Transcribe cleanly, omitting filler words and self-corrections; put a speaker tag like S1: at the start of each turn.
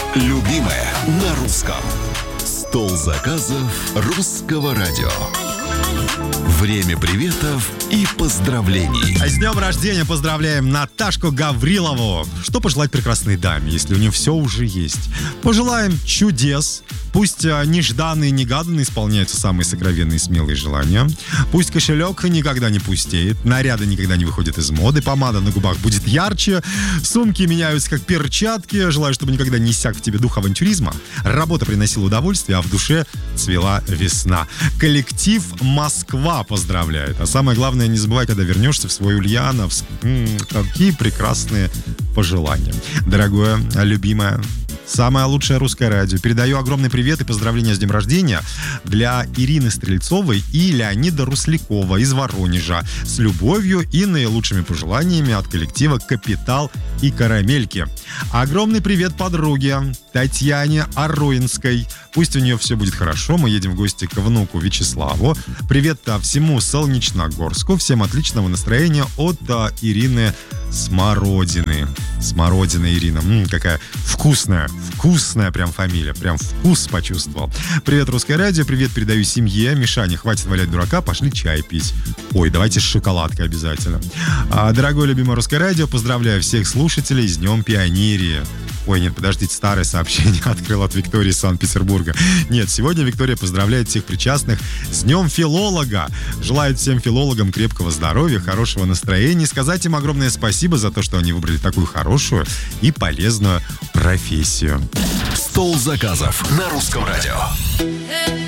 S1: Любимое на русском. Стол заказов Русского радио. Время приветов и поздравлений.
S2: С днем рождения поздравляем Наташку Гаврилову. Что пожелать прекрасной даме, если у нее все уже есть? Пожелаем чудес. Пусть нежданные и негаданные исполняются самые сокровенные и смелые желания. Пусть кошелек никогда не пустеет, наряды никогда не выходят из моды, помада на губах будет ярче, сумки меняются как перчатки. Желаю, чтобы никогда не иссяк в тебе дух авантюризма. Работа приносила удовольствие, а в душе цвела весна. Коллектив «Москва» поздравляет. А самое главное, не забывай, когда вернешься в свой Ульяновск. Какие прекрасные пожелания. Дорогое, любимое, самое лучшее русское радио. Передаю огромный привет и поздравления с днем рождения для Ирины Стрельцовой и Леонида Руслякова из Воронежа. С любовью и наилучшими пожеланиями от коллектива «Капитал» и «Карамельки». Огромный привет подруге Татьяне Ароинской. Пусть у нее все будет хорошо. Мы едем в гости к внуку Вячеславу. Привет всему Солнечногорску. Всем отличного настроения от Ирины Смородины. Смородина Ирина. Какая вкусная прям фамилия. Прям вкус почувствовал. Привет, Русское радио. Привет передаю семье. Мишаня, хватит валять дурака, пошли чай пить. Ой, давайте с шоколадкой обязательно. Дорогое любимое Русское радио, поздравляю всех слушателей с Днем Пионерии. Ой, нет, подождите, старое сообщение открыл от Виктории из Санкт-Петербурга. Нет, сегодня Виктория поздравляет всех причастных с Днем Филолога. Желает всем филологам крепкого здоровья, хорошего настроения. Сказать им огромное спасибо за то, что они выбрали такую хорошую и полезную профессию.
S1: Стол заказов на Русском радио.